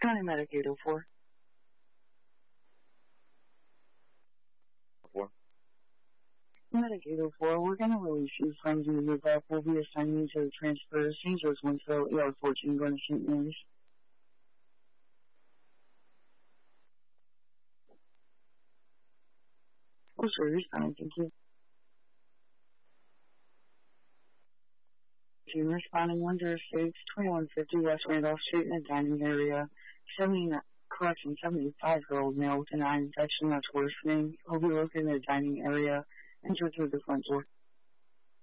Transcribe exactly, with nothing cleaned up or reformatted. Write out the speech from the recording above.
County Medic eight oh four. Four. Medic eight oh four, we're going to release you from the move up. We'll be assigning you to the transfer. Saint Joe's Winslow, E R fourteen, going to Saint Mary's. Oh, sir, you're fine, thank you. Team responding one zero six, twenty-one fifty West Randolph Street in the dining area. seventy, correction, seventy-five-year-old male with an eye infection that's worsening. He'll be located in the dining area. Enter through the front door.